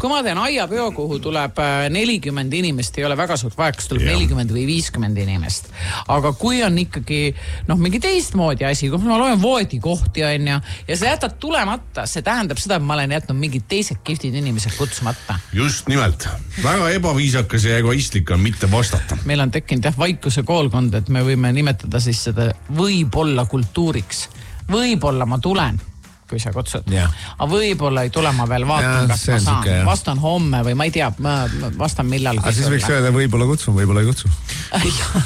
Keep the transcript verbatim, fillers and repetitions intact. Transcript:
kui ma teen aiapeo, kuhu tuleb nelikümmend inimest, ei ole väga suurt vaja, kas tuleb ja. nelikümmend või viiskümmend inimest. Aga kui on ikkagi noh, mingi teistmoodi asi, kui ma loen voodikohti on ja, ja sa jätad tulemata, see tähendab seda, et ma olen jätnud mingid teised kiftid inimesed kutsumata. Just nimelt. Väga ebaviisakas ja egoistlik on mitte vastata. Meil on tekkinud jah, vaikuse koolkond, et me võime nimetada siis seda võib-olla kultuuriks. Võib-olla ma tulen, kui sa kutsud. Ja. Aga võib-olla ei tule ma veel vaatan, ja, kas ma saan. Suke, vastan homme või ma ei tea, ma vastan millal. Aga siis võiks öelda, võib-olla kutsun, võib-olla ei kutsu.